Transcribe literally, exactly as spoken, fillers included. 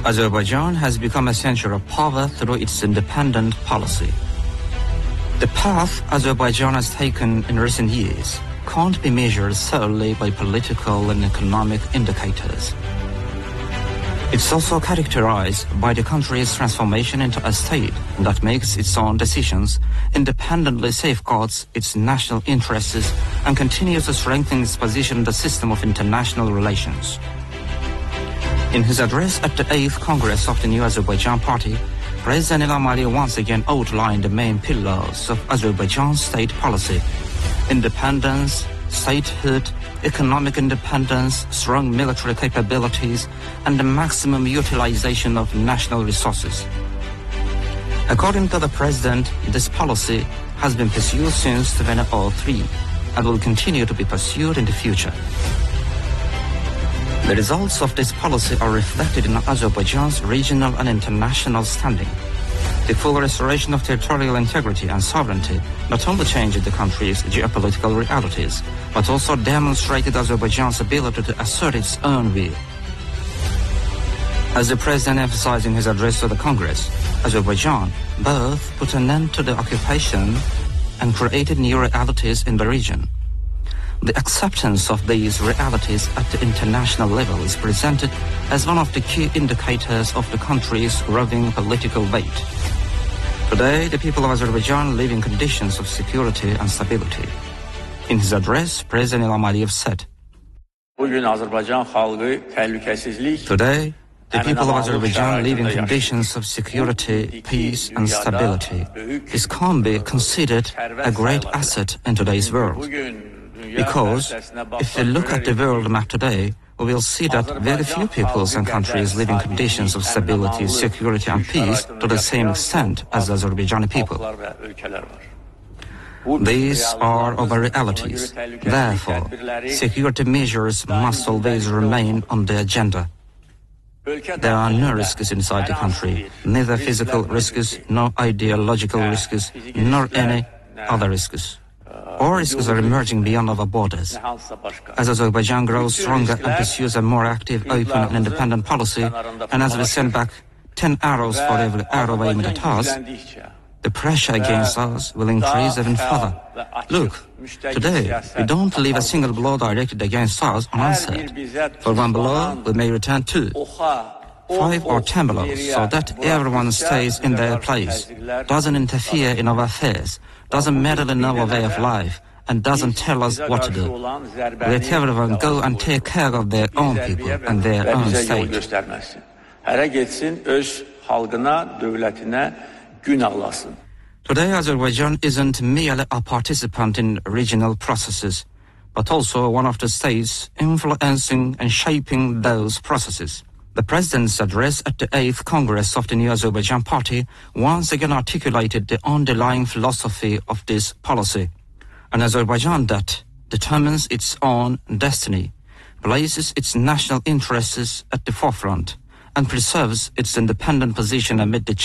Azerbaijan has become a center of power through its independent policy. The path Azerbaijan has taken in recent years can't be measured solely by political and economic indicators. It's also characterized by the country's transformation into a state that makes its own decisions, independently safeguards its national interests, and continues to strengthen its position in the system of international relations. In his address at the eighth Congress of the New Azerbaijan Party, President Ilham Aliyev once again outlined the main pillars of Azerbaijan's state policy: independence, statehood, economic independence, strong military capabilities, and the maximum utilization of national resources. According to the president, this policy has been pursued since two thousand three and will continue to be pursued in the future. The results of this policy are reflected in Azerbaijan's regional and international standing. The full restoration of territorial integrity and sovereignty not only changed the country's geopolitical realities, but also demonstrated Azerbaijan's ability to assert its own will. As the president emphasized in his address to the Congress, Azerbaijan both put an end to the occupation and created new realities in the region. The acceptance of these realities at the international level is presented as one of the key indicators of the country's growing political weight. Today, the people of Azerbaijan live in conditions of security and stability. In his address, President Ilham Aliyev said, "Today, the people of Azerbaijan live in conditions of security, peace, and stability. This can be considered a great asset in today's world. Because if we look at the world map today, we will see that very few peoples and countries live in conditions of stability, security, and peace to the same extent as the Azerbaijani people. These are our realities. Therefore, security measures must always remain on the agenda. There are no risks inside the country, neither physical risks, nor ideological risks, nor any other risks. All risks are emerging beyond our borders. As Azerbaijan grows stronger and pursues a more active, open and independent policy, and as we send back ten arrows for every arrow aimed at us, the pressure against us will increase even further. Look, today, we don't leave a single blow directed against us unanswered. For one blow, we may return two, five or ten blows, so that everyone stays in their place, doesn't interfere in our affairs, doesn't meddle in our way of life, and doesn't tell us what to do. Let everyone go and take care of their own people and their own state." Today, Azerbaijan isn't merely a participant in regional processes, but also one of the states influencing and shaping those processes. The president's address at the eighth Congress of the New Azerbaijan Party once again articulated the underlying philosophy of this policy: an Azerbaijan that determines its own destiny, places its national interests at the forefront, and preserves its independent position amid the